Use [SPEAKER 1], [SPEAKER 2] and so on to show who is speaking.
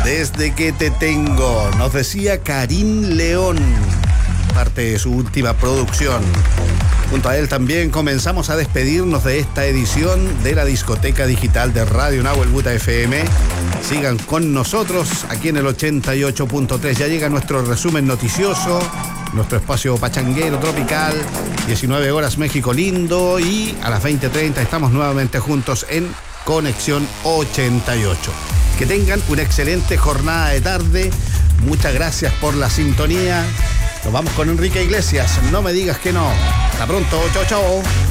[SPEAKER 1] Desde que te tengo, nos decía Karim León, parte de su última producción. Junto a él también comenzamos a despedirnos de esta edición de la discoteca digital de Radio Nahuel Buta FM. Sigan con nosotros aquí en el 88.3. Ya llega nuestro resumen noticioso, nuestro espacio pachanguero tropical, 19 horas México lindo, y a las 20:30 estamos nuevamente juntos en Conexión 88. Que tengan una excelente jornada de tarde. Muchas gracias por la sintonía. Nos vamos con Enrique Iglesias. No me digas que no. Hasta pronto. Chao, chao.